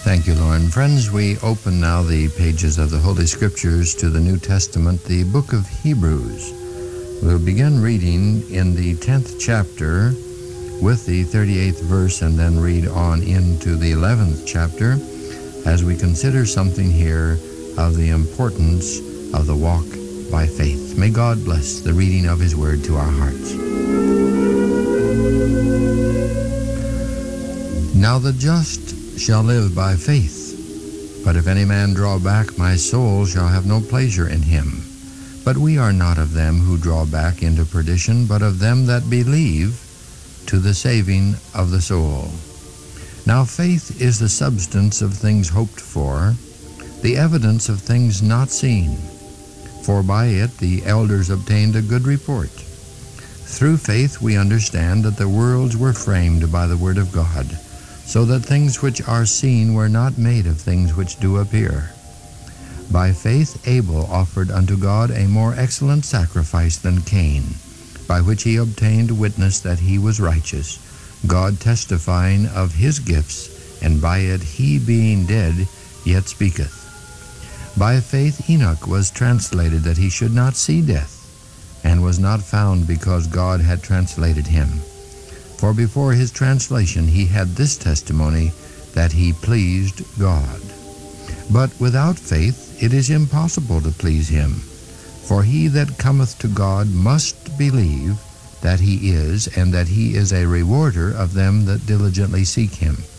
Thank you, Lauren. Friends, we open now the pages of the Holy Scriptures to the New Testament, the book of Hebrews. We'll begin reading in the 10th chapter with the 38th verse and then read on into the 11th chapter as we consider something here of the importance of the walk by faith. May God bless the reading of His Word to our hearts. Now the just shall live by faith. But if any man draw back, my soul shall have no pleasure in him. But we are not of them who draw back into perdition, but of them that believe to the saving of the soul. Now faith is the substance of things hoped for, the evidence of things not seen. For by it the elders obtained a good report. Through faith we understand that the worlds were framed by the word of God, so that things which are seen were not made of things which do appear. By faith Abel offered unto God a more excellent sacrifice than Cain, by which he obtained witness that he was righteous, God testifying of his gifts, and by it he being dead yet speaketh. By faith Enoch was translated that he should not see death, and was not found because God had translated him. For before his translation he had this testimony, that he pleased God. But without faith it is impossible to please him. For he that cometh to God must believe that he is, and that he is a rewarder of them that diligently seek him.